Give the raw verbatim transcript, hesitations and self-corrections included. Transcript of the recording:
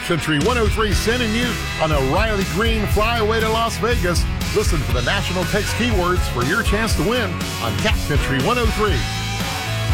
Country one oh three sending you on a Riley Green flyaway to Las Vegas. Listen for the national text keywords for your chance to win on Cat Country one oh three.